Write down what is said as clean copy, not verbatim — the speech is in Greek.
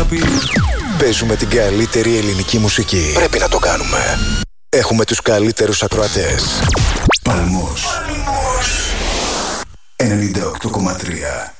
αγάπη. Παίζουμε την καλύτερη ελληνική μουσική. Πρέπει να το κάνουμε. Έχουμε τους καλύτερους ακροατές. Παλμός 98,3.